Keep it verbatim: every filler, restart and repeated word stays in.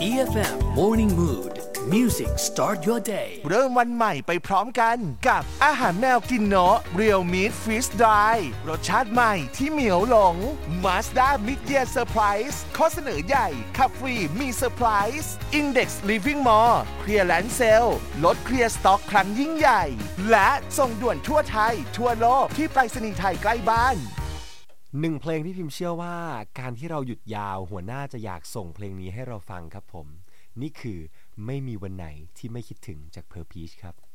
อี เอฟ เอ็ม Morning Mood Music Start Your Day เริ่มวันใหม่ไปพร้อมกันกับอาหารแมวกินเนาะ Real Meat Freeze Dry รสชาติใหม่ที่เหมียวหลง Mazda Mid-Year Surprise ข้อเสนอใหญ่ขับฟรีมีเซอร์ไพรส์ Index Living Mall Clearance Sale ลดเคลียร์สต็อกครั้งยิ่งใหญ่และส่งด่วนทั่วไทยทั่วโลกที่ไปรษณีย์ไทยใกล้บ้านหนึ่งเพลงที่พิมเชื่อว่าการที่เราหยุดยาวหัวหน้าจะอยากส่งเพลงนี้ให้เราฟังครับผมนี่คือไม่มีวันไหนที่ไม่คิดถึงจากเพอร์พีชครับ